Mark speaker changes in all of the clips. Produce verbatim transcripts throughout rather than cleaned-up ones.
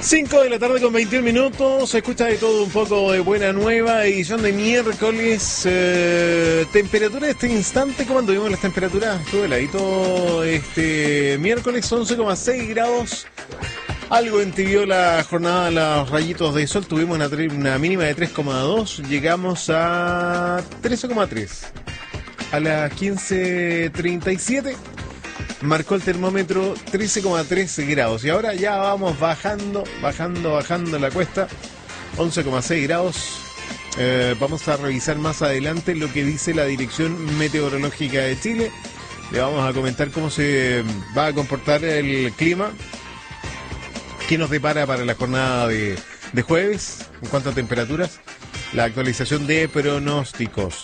Speaker 1: cinco de la tarde con veintiún minutos, se escucha de todo un poco de buena nueva, edición de miércoles, eh, temperatura de este instante, ¿cómo anduvimos las temperaturas? Estuve heladito este miércoles, once coma seis grados, algo entibió la jornada, los rayitos de sol, tuvimos una, una mínima de tres coma dos, llegamos a trece coma tres, a las quince treinta y siete. Marcó el termómetro trece coma tres grados y ahora ya vamos bajando, bajando, bajando la cuesta, once coma seis grados. Eh, vamos a revisar más adelante lo que dice la Dirección Meteorológica de Chile. Le vamos a comentar cómo se va a comportar el clima, qué nos depara para la jornada de, de jueves en cuanto a temperaturas, la actualización de pronósticos.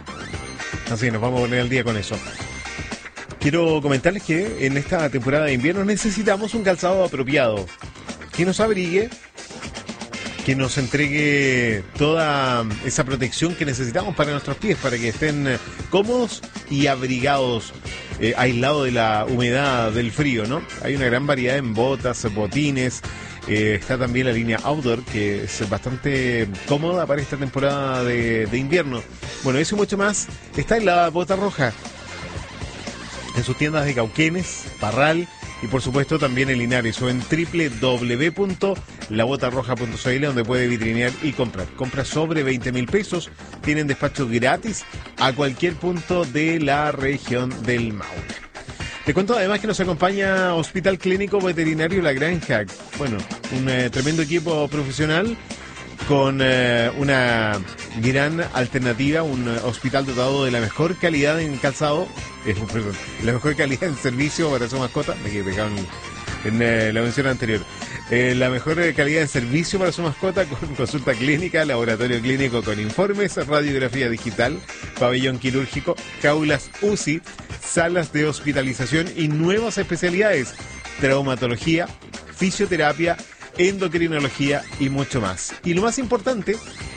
Speaker 1: Así nos vamos a poner al día con eso. Quiero comentarles que en esta temporada de invierno necesitamos un calzado apropiado, que nos abrigue, que nos entregue toda esa protección que necesitamos para nuestros pies, para que estén cómodos y abrigados, eh, aislados de la humedad, del frío, ¿no? Hay una gran variedad en botas, botines, eh, está también la línea Outdoor, que es bastante cómoda para esta temporada de, de invierno. Bueno, eso y mucho más está en la Bota Roja, en sus tiendas de Cauquenes, Parral y por supuesto también en Linares o en doble u doble u doble u punto la bota roja punto c l, donde puede vitrinear y comprar. Compra sobre veinte mil pesos, tienen despacho gratis a cualquier punto de la región del Maule. Te cuento además que nos acompaña Hospital Clínico Veterinario La Granja. Bueno, un eh, tremendo equipo profesional con eh, una gran alternativa, un eh, hospital dotado de la mejor calidad en calzado, eh, perdón, la mejor calidad en servicio para su mascota, me quedé pegado en, en eh, la mención anterior, eh, la mejor eh, calidad en servicio para su mascota con consulta clínica, laboratorio clínico con informes, radiografía digital, pabellón quirúrgico, jaulas U C I, salas de hospitalización y nuevas especialidades, traumatología, fisioterapia, endocrinología y mucho más. Y lo más importante,